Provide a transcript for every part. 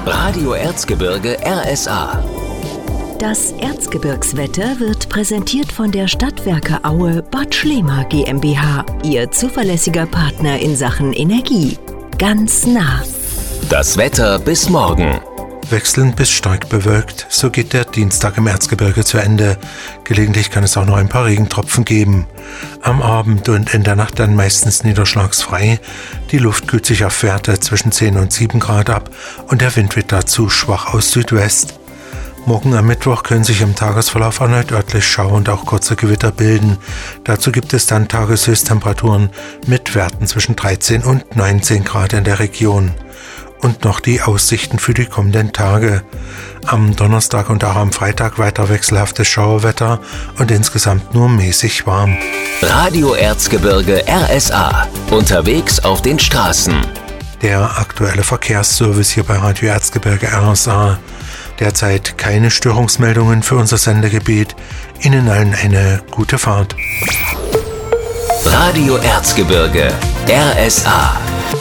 Radio Erzgebirge RSA. Das Erzgebirgswetter wird präsentiert von der Stadtwerke Aue Bad Schlema GmbH, Ihr zuverlässiger Partner in Sachen Energie. Ganz nah. Das Wetter bis morgen. Wechselnd bis stark bewölkt, so geht der Dienstag im Erzgebirge zu Ende. Gelegentlich kann es auch noch ein paar Regentropfen geben. Am Abend und in der Nacht dann meistens niederschlagsfrei. Die Luft kühlt sich auf Werte zwischen 10 und 7 Grad ab und der Wind wird dazu schwach aus Südwest. Morgen am Mittwoch können sich im Tagesverlauf erneut örtlich Schauer und auch kurze Gewitter bilden. Dazu gibt es dann Tageshöchsttemperaturen mit Werten zwischen 13 und 19 Grad in der Region. Und noch die Aussichten für die kommenden Tage. Am Donnerstag und auch am Freitag weiter wechselhaftes Schauerwetter und insgesamt nur mäßig warm. Radio Erzgebirge RSA. Unterwegs auf den Straßen. Der aktuelle Verkehrsservice hier bei Radio Erzgebirge RSA. Derzeit keine Störungsmeldungen für unser Sendegebiet. Ihnen allen eine gute Fahrt. Radio Erzgebirge RSA.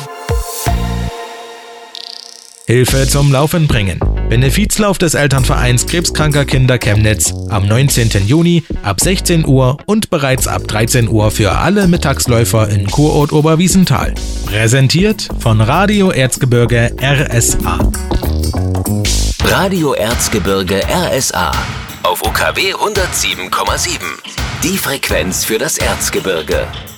Hilfe zum Laufen bringen. Benefizlauf des Elternvereins Krebskranker Kinder Chemnitz am 19. Juni ab 16 Uhr und bereits ab 13 Uhr für alle Mittagsläufer in Kurort Oberwiesenthal. Präsentiert von Radio Erzgebirge RSA. Radio Erzgebirge RSA auf UKW 107,7. Die Frequenz für das Erzgebirge.